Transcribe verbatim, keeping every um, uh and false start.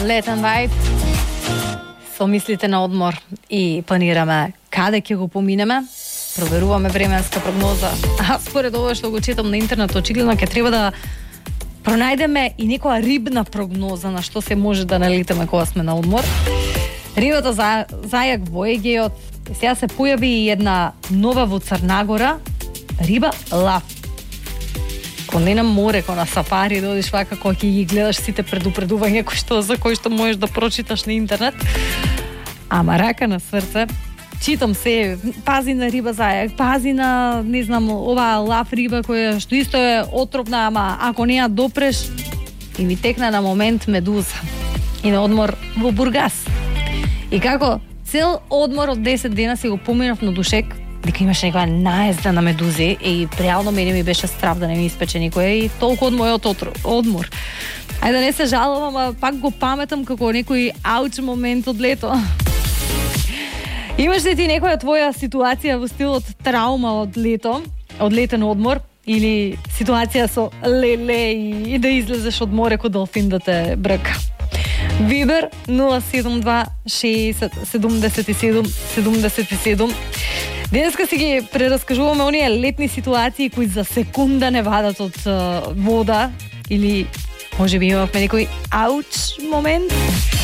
летен вајб, со мислите на одмор и планираме каде ќе го поминеме. Проверуваме временска прогноза. А според ова што го читам на интернет, очигледно ќе треба да пронајдеме и некоја рибна прогноза на што се може да налетиме кога сме на одмор. Рибата за, зајак во Егејот. Сега се појави и една нова во Црнагора, риба лав. Ко не на море, ко на сафари, да одиш вака, кога ќе ги гледаш сите предупредувања кои што за кои што можеш да прочиташ на интернет. Ама рака на срце, читам се, пази на риба зајак, пази на, не знам, оваа лав риба која што исто е отровна, ама ако не ја допреш, и ми текна на момент медуза. И на одмор во Бургас. И како цел одмор од десет дена си го поминав на душек, дека имаше некоја наезда на медузи и реално мене ми беше страв да не ми испече никоја и толку од мојот одмор. Ајде да не се жалувам, ама пак го паметам како некој ауч момент од лето. Имаш ли ти некоја твоја ситуација во стилот траума од лето, од летен одмор, или ситуација со леле и, и да излезеш од море ко делфин да те брка? Вибер нула седум два шеесет седумдесет и седум седумдесет и седум. Денеска си ги прераскажуваме оние летни ситуации кои за секунда не вадат од uh, вода или може би имавме некој ауч момент.